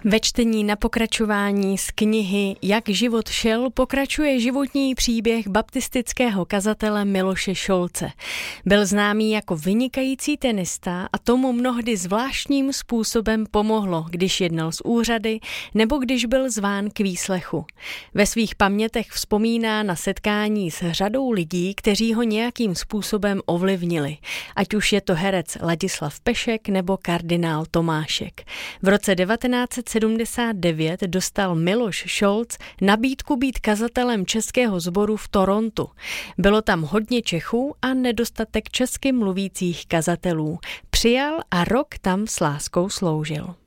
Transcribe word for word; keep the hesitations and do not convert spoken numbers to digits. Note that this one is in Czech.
Ve čtení na pokračování z knihy Jak život šel pokračuje životní příběh baptistického kazatele Miloše Šolce. Byl známý jako vynikající tenista a tomu mnohdy zvláštním způsobem pomohlo, když jednal s úřady nebo když byl zván k výslechu. Ve svých pamětech vzpomíná na setkání s řadou lidí, kteří ho nějakým způsobem ovlivnili, ať už je to herec Ladislav Pešek nebo kardinál Tomášek. V roce devatenáct set sedmdesát devět dostal Miloš Šolc nabídku být kazatelem českého sboru v Torontu. Bylo tam hodně Čechů a nedostatek česky mluvících kazatelů. Přijal a rok tam s láskou sloužil.